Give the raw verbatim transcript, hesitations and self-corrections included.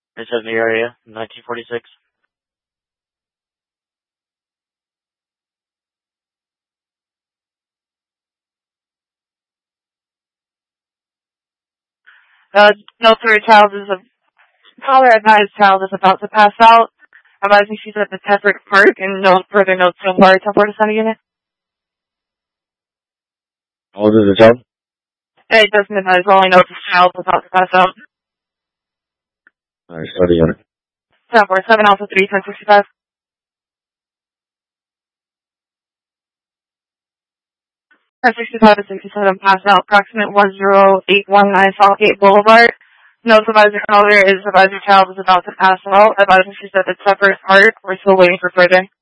It's of the area, nineteen forty-six. Uh, note for a child is a caller advised child is about to pass out. Advising she's at the Tefrick Park and no further notes so far. ten four to Center Unit. How old is the child? It doesn't advise all I know is the child is about to pass out. Alright, start the unit. ten four seven Alpha three ten sixty-five. ten sixty-five to sixty-seven pass out. Approximate one zero eight one nine Southgate Boulevard. Notes advisor caller is advisor child is about to pass out. Advising she's at the Tefrick Park. We're still waiting for further.